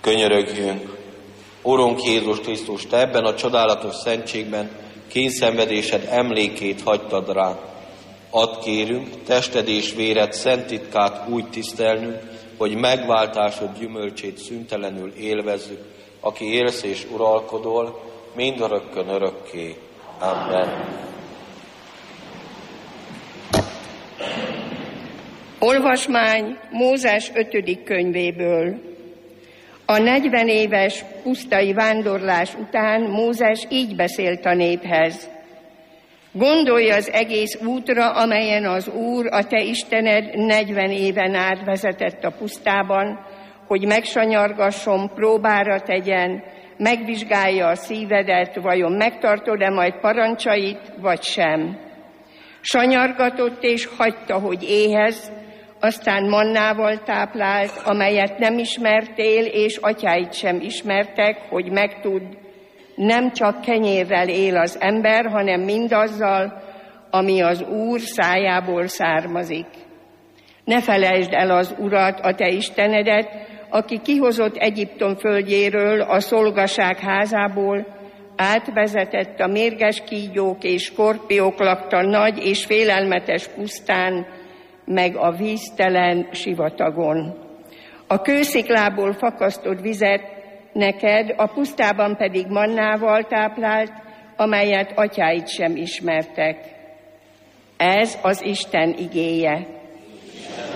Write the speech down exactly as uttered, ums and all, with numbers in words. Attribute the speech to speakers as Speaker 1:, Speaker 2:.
Speaker 1: Könyörögjünk! Urunk Jézus Krisztus, Te ebben a csodálatos szentségben kényszenvedésed emlékét hagytad rá. Add kérünk, tested és véred szent titkát úgy tisztelnünk, hogy megváltásod gyümölcsét szüntelenül élvezzük, aki élsz és uralkodol, mindörökkön örökké. Amen.
Speaker 2: Olvasmány Mózes ötödik könyvéből. A negyven éves pusztai vándorlás után Mózes így beszélt a néphez. Gondolj az egész útra, amelyen az Úr, a te Istened negyven éven át vezetett a pusztában, hogy megsanyargasson, próbára tegyen, megvizsgálja a szívedet, vajon megtartod-e majd parancsait, vagy sem. Sanyargatott és hagyta, hogy éhez, aztán mannával táplált, amelyet nem ismertél, és atyáid sem ismertek, hogy megtudd, nem csak kenyérrel él az ember, hanem mindazzal, ami az Úr szájából származik. Ne felejtsd el az Urat, a te Istenedet, aki kihozott Egyiptom földjéről, a szolgaság házából, átvezetett a mérges kígyók és skorpiók lakta nagy és félelmetes pusztán, meg a víztelen sivatagon. A kősziklából fakasztott vizet neked, a pusztában pedig mannával táplált, amelyet atyáid sem ismertek. Ez az Isten igéje.